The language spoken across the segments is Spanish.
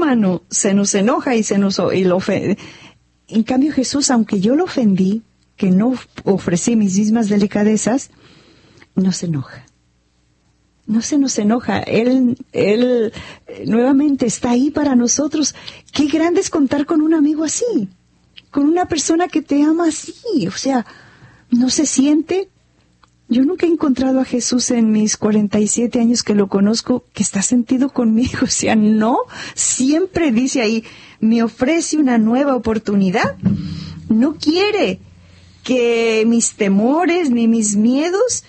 humano se nos enoja y lo ofende. En cambio Jesús, aunque yo lo ofendí, que no ofrecí mis mismas delicadezas, no se enoja. No se nos enoja. Él nuevamente está ahí para nosotros. Qué grande es contar con un amigo así, con una persona que te ama así. O sea, no se siente. Yo nunca he encontrado a Jesús en mis 47 años que lo conozco, que está sentido conmigo. O sea, no, siempre dice ahí, me ofrece una nueva oportunidad. No quiere que mis temores ni mis miedos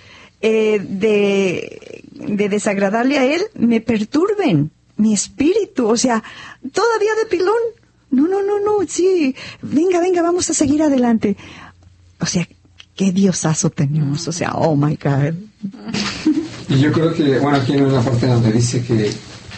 de desagradarle a Él me perturben mi espíritu. O sea, todavía de pilón. No, sí, venga, vamos a seguir adelante. O sea, qué diosazo tenemos, o sea, oh my God. Y yo creo que, bueno, aquí hay una parte donde dice que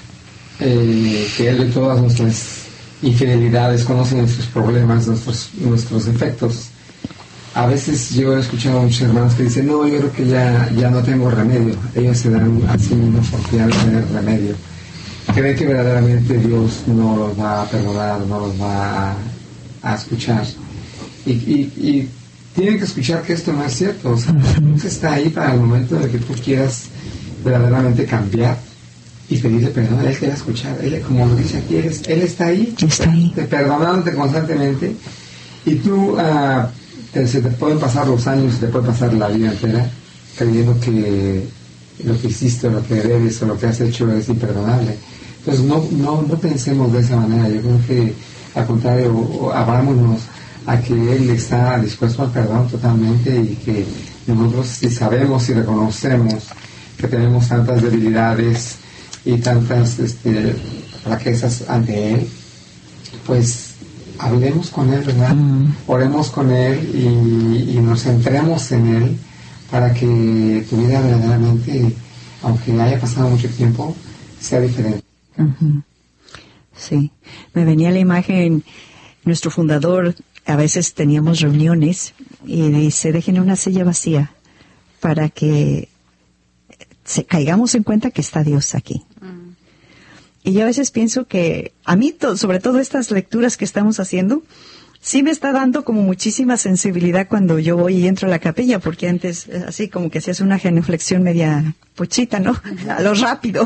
Él ve todas nuestras infidelidades, conoce nuestros problemas, nuestros defectos. A veces yo he escuchado a muchos hermanos que dicen, no, yo creo que ya no tengo remedio. Ellos se dan a sí mismos porque ya no tienen remedio. Creen que verdaderamente Dios no los va a perdonar, no los va a escuchar. Y tienen que escuchar que esto no es cierto. O sea, Dios está ahí para el momento en el que tú quieras verdaderamente cambiar y pedirle perdón. Él te va a escuchar. Él, como lo dice aquí, Él está ahí. Perdonándote constantemente. Y tú, se te pueden pasar los años, se te puede pasar la vida entera creyendo que lo que hiciste, o lo que debes, o lo que has hecho es imperdonable. Entonces no pensemos de esa manera. Yo creo que al contrario, abrámonos a que Él está dispuesto al perdón totalmente, y que nosotros, si sabemos y reconocemos que tenemos tantas debilidades y tantas flaquezas ante Él, pues hablemos con Él, ¿verdad? Oremos con Él y nos centremos en Él para que tu vida verdaderamente, aunque haya pasado mucho tiempo, sea diferente. Sí, me venía la imagen, nuestro fundador, a veces teníamos reuniones y dice, dejen una silla vacía para que caigamos en cuenta que está Dios aquí. Y yo a veces pienso que a mí, sobre todo estas lecturas que estamos haciendo, sí me está dando como muchísima sensibilidad cuando yo voy y entro a la capilla, porque antes así como que se hace una genuflexión media pochita, ¿no? A lo rápido.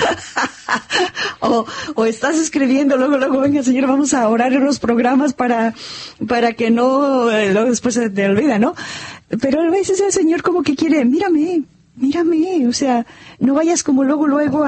o estás escribiendo, luego, venga Señor, vamos a orar en los programas para que no, luego después se te olvida, ¿no? Pero a veces el Señor como que quiere, mírame, o sea, no vayas como luego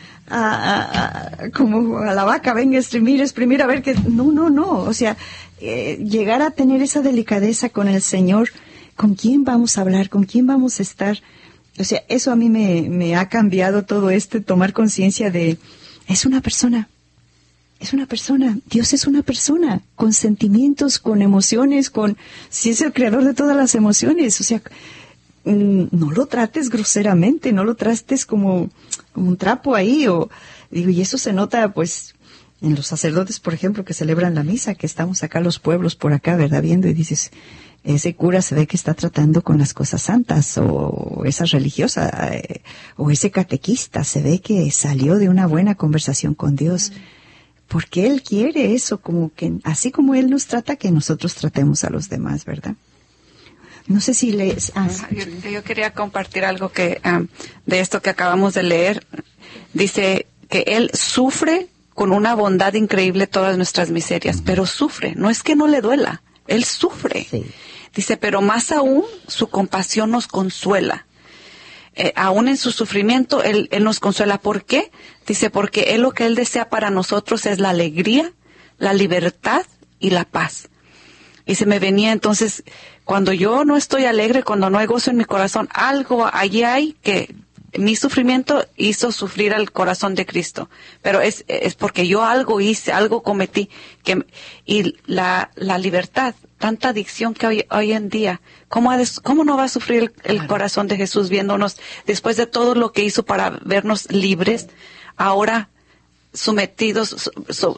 como a la vaca, venga, exprimir, a ver que, no, o sea, llegar a tener esa delicadeza con el Señor, con quién vamos a hablar, con quién vamos a estar. O sea, eso a mí me ha cambiado todo tomar conciencia de, es una persona, Dios es una persona, con sentimientos, con emociones, si es el creador de todas las emociones. O sea, no lo trates groseramente, no lo trates como un trapo ahí, y eso se nota, pues, en los sacerdotes, por ejemplo, que celebran la misa, que estamos acá los pueblos por acá, ¿verdad? Viendo y dices, ese cura se ve que está tratando con las cosas santas, o esa religiosa, o ese catequista se ve que salió de una buena conversación con Dios, porque Él quiere eso, como que, así como Él nos trata, que nosotros tratemos a los demás, ¿verdad? No sé si yo quería compartir algo que de esto que acabamos de leer. Dice que Él sufre con una bondad increíble todas nuestras miserias, pero sufre, no es que no le duela, Él sufre. Sí. Dice, pero más aún su compasión nos consuela. Aún en su sufrimiento, Él nos consuela. ¿Por qué? Dice, porque lo que Él desea para nosotros es la alegría, la libertad y la paz. Y se me venía entonces, cuando yo no estoy alegre, cuando no hay gozo en mi corazón, algo allí hay que mi sufrimiento hizo sufrir al corazón de Cristo. Pero es porque yo algo hice, algo cometí. Y la libertad, tanta adicción que hoy en día, ¿cómo no va a sufrir el corazón de Jesús viéndonos después de todo lo que hizo para vernos libres, ahora sometidos,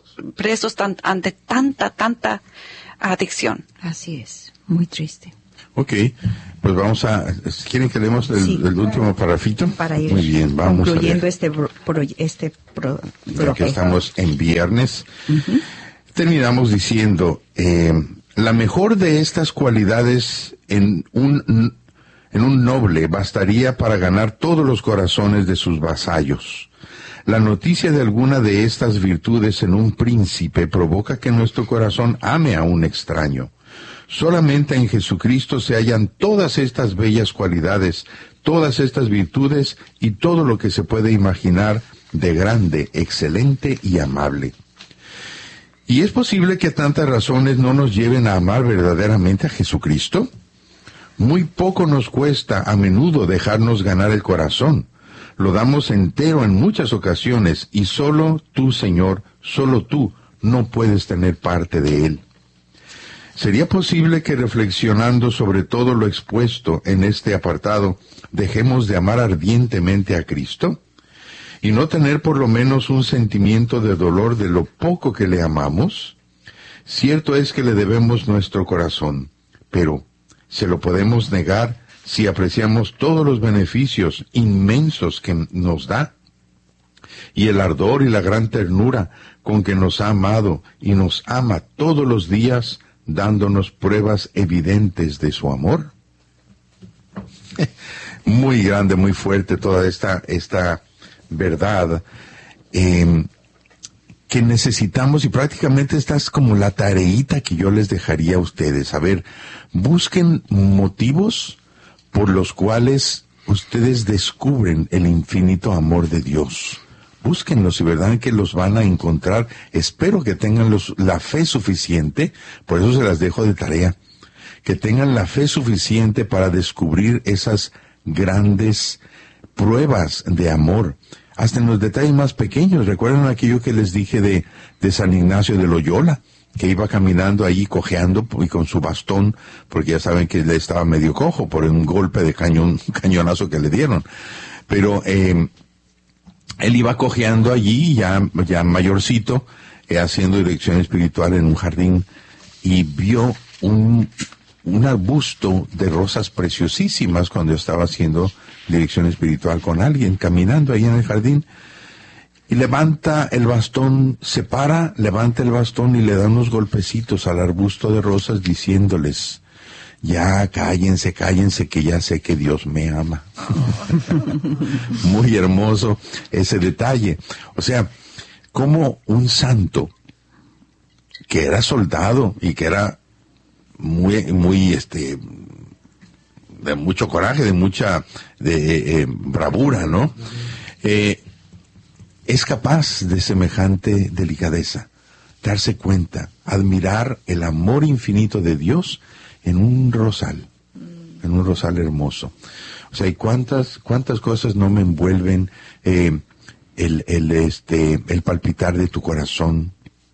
presos ante tanta adicción? Así es, muy triste. Ok, pues vamos a... ¿Quieren que leemos el último parrafito? Para ir muy bien, vamos concluyendo a ver. Ya que estamos en viernes, terminamos diciendo, la mejor de estas cualidades en un noble bastaría para ganar todos los corazones de sus vasallos. La noticia de alguna de estas virtudes en un príncipe provoca que nuestro corazón ame a un extraño. Solamente en Jesucristo se hallan todas estas bellas cualidades, todas estas virtudes y todo lo que se puede imaginar de grande, excelente y amable. ¿Y es posible que tantas razones no nos lleven a amar verdaderamente a Jesucristo? Muy poco nos cuesta a menudo dejarnos ganar el corazón. Lo damos entero en muchas ocasiones y solo tú, Señor, solo tú no puedes tener parte de él. ¿Sería posible que reflexionando sobre todo lo expuesto en este apartado, dejemos de amar ardientemente a Cristo? ¿Y no tener por lo menos un sentimiento de dolor de lo poco que le amamos? Cierto es que le debemos nuestro corazón, pero ¿se lo podemos negar si apreciamos todos los beneficios inmensos que nos da? Y el ardor y la gran ternura con que nos ha amado y nos ama todos los días, dándonos pruebas evidentes de su amor. Muy grande, muy fuerte toda esta verdad que necesitamos, y prácticamente esta es como la tareita que yo les dejaría a ustedes. A ver, busquen motivos por los cuales ustedes descubren el infinito amor de Dios. Búsquenlos y verdad que los van a encontrar. Espero que tengan la fe suficiente, por eso se las dejo de tarea, que tengan la fe suficiente para descubrir esas grandes pruebas de amor, hasta en los detalles más pequeños. ¿Recuerdan aquello que les dije de San Ignacio de Loyola? Que iba caminando ahí cojeando y con su bastón, porque ya saben que le estaba medio cojo por un golpe de cañonazo que le dieron. Pero él iba cojeando allí, ya mayorcito, haciendo dirección espiritual en un jardín, y vio un arbusto de rosas preciosísimas cuando estaba haciendo dirección espiritual con alguien, caminando ahí en el jardín. Y levanta el bastón, se para, levanta el bastón y le da unos golpecitos al arbusto de rosas diciéndoles, ya cállense, que ya sé que Dios me ama. Muy hermoso ese detalle. O sea, como un santo que era soldado y que era muy de mucho coraje, de mucha bravura, ¿no? Es capaz de semejante delicadeza, darse cuenta, admirar el amor infinito de Dios en un rosal hermoso. O sea, y cuántas cosas no me envuelven el palpitar de tu corazón.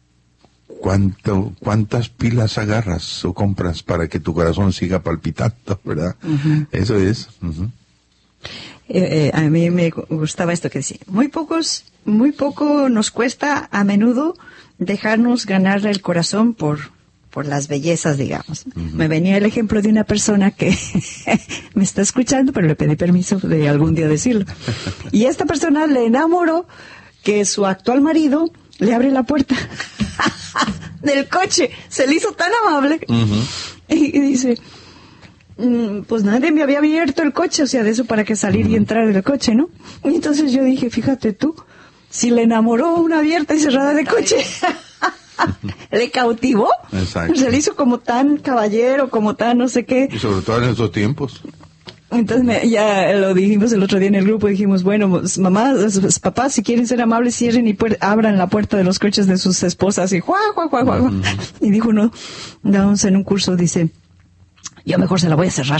¿Cuántas pilas agarras o compras para que tu corazón siga palpitando, verdad? Uh-huh. Eso es. Uh-huh. A mí me gustaba esto que decía. Muy poco nos cuesta a menudo dejarnos ganar el corazón por las bellezas, digamos. Uh-huh. Me venía el ejemplo de una persona que me está escuchando, pero le pedí permiso de algún día decirlo. Y esta persona le enamoró que su actual marido le abre la puerta del coche. Se le hizo tan amable. Uh-huh. Y dice, pues nadie me había abierto el coche, o sea, de eso para que salir y entrar del coche, ¿no? Y entonces yo dije, fíjate tú, si le enamoró una abierta y cerrada de coche, le cautivó. Exacto. Se le hizo como tan caballero, como tan no sé qué. Y sobre todo en estos tiempos. Entonces ya lo dijimos el otro día en el grupo, dijimos, bueno, mamás, papás, si quieren ser amables, cierren y abran la puerta de los coches de sus esposas y ¡juá! Uh-huh. Y dijo uno, dábamos en un curso, dice, yo mejor se la voy a cerrar.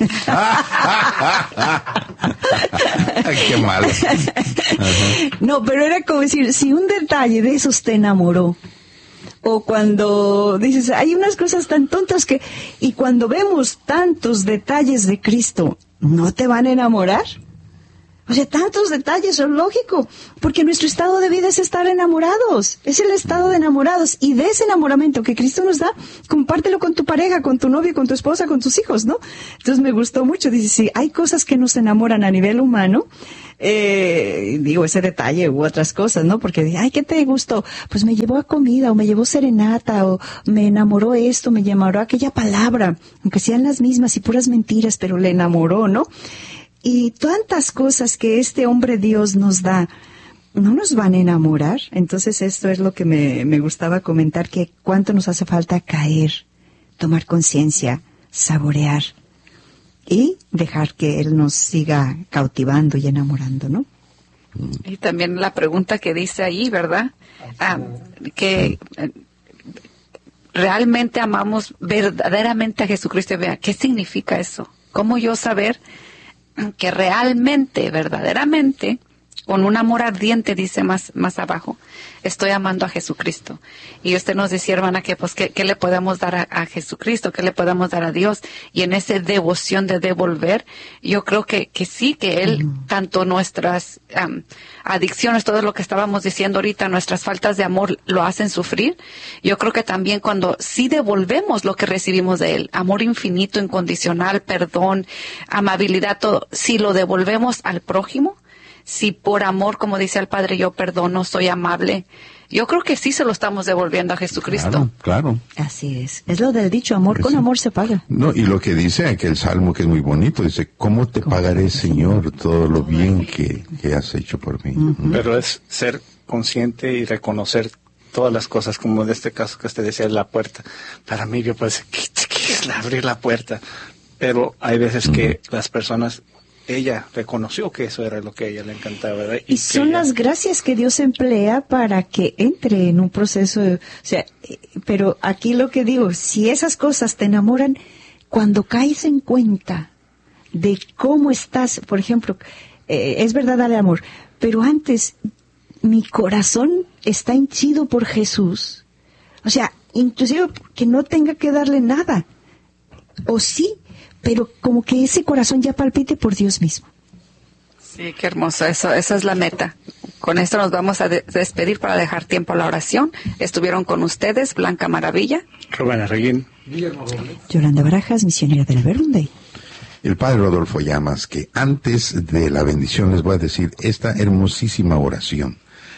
Qué malo. Uh-huh. No, pero era como decir, si un detalle de esos te enamoró, o cuando dices, hay unas cosas tan tontas y cuando vemos tantos detalles de Cristo, ¿no te van a enamorar? O sea, tantos detalles, es lógico, porque nuestro estado de vida es estar enamorados, es el estado de enamorados, y de ese enamoramiento que Cristo nos da, compártelo con tu pareja, con tu novio, con tu esposa, con tus hijos, ¿no? Entonces me gustó mucho, dice, sí, hay cosas que nos enamoran a nivel humano, digo, ese detalle u otras cosas, ¿no? Porque, ay, ¿qué te gustó? Pues me llevó a comida, o me llevó serenata, o me enamoró esto, me enamoró aquella palabra, aunque sean las mismas y puras mentiras, pero le enamoró, ¿no? Y tantas cosas que este hombre Dios nos da, no nos van a enamorar. Entonces esto es lo que me gustaba comentar, que cuánto nos hace falta caer, tomar conciencia, saborear y dejar que Él nos siga cautivando y enamorando, ¿no? Y también la pregunta que dice ahí, ¿verdad? Que realmente amamos verdaderamente a Jesucristo. Vea, ¿qué significa eso? ¿Cómo yo saber que realmente, verdaderamente, con un amor ardiente, dice más abajo, estoy amando a Jesucristo? Y usted nos decía, hermana, que pues ¿qué le podemos dar a Jesucristo? ¿Qué le podemos dar a Dios? Y en esa devoción de devolver, yo creo que sí, que Él, tanto nuestras adicciones, todo lo que estábamos diciendo ahorita, nuestras faltas de amor lo hacen sufrir. Yo creo que también cuando sí devolvemos lo que recibimos de Él, amor infinito, incondicional, perdón, amabilidad, todo, si lo devolvemos al prójimo, si por amor, como dice el Padre, yo perdono, soy amable, yo creo que sí se lo estamos devolviendo a Jesucristo. Claro. Así es. Es lo del dicho, amor con amor se paga. No, y lo que dice aquel salmo que es muy bonito, dice, ¿cómo te pagaré, Señor, todo lo bien que has hecho por mí? Pero es ser consciente y reconocer todas las cosas, como en este caso que usted decía, la puerta. Para mí, yo pensé, ¿qué es abrir la puerta? Pero hay veces que las personas, ella reconoció que eso era lo que a ella le encantaba, ¿verdad? Y son las gracias que Dios emplea para que entre en un proceso, pero aquí lo que digo, si esas cosas te enamoran, cuando caes en cuenta de cómo estás, por ejemplo, es verdad, dale amor, pero antes mi corazón está henchido por Jesús, o sea, inclusive que no tenga que darle nada, o sí, pero como que ese corazón ya palpite por Dios mismo. Sí, qué hermoso, esa es la meta. Con esto nos vamos a despedir para dejar tiempo a la oración. Estuvieron con ustedes Blanca Maravilla, Rubén Arreguín, Yolanda Barajas, misionera del Verbum Dei. El Padre Rodolfo Llamas, que antes de la bendición les voy a decir esta hermosísima oración.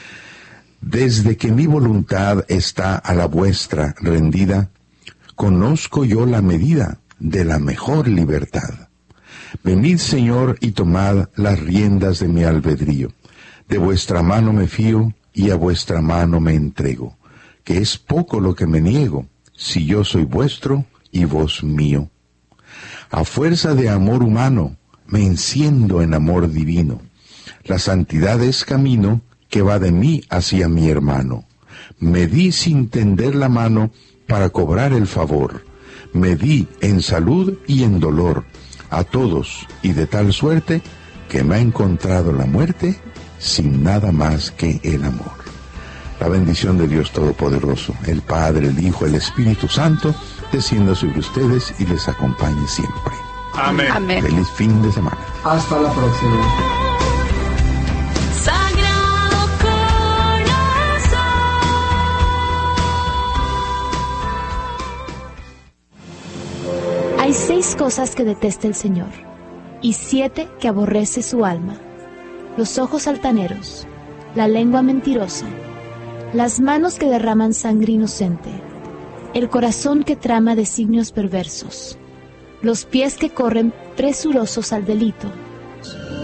Desde que mi voluntad está a la vuestra rendida, conozco yo la medida de la mejor libertad. Venid, Señor, y tomad las riendas de mi albedrío. De vuestra mano me fío y a vuestra mano me entrego, que es poco lo que me niego, si yo soy vuestro y vos mío. A fuerza de amor humano me enciendo en amor divino. La santidad es camino que va de mí hacia mi hermano. Me di sin tender la mano para cobrar el favor. Me di en salud y en dolor a todos, y de tal suerte que me ha encontrado la muerte sin nada más que el amor. La bendición de Dios Todopoderoso, el Padre, el Hijo, el Espíritu Santo, descienda sobre ustedes y les acompañe siempre. Amén. Amén. Feliz fin de semana. Hasta la próxima. Hay 6 cosas que detesta el Señor, y 7 que aborrece su alma: los ojos altaneros, la lengua mentirosa, las manos que derraman sangre inocente, el corazón que trama designios perversos, los pies que corren presurosos al delito,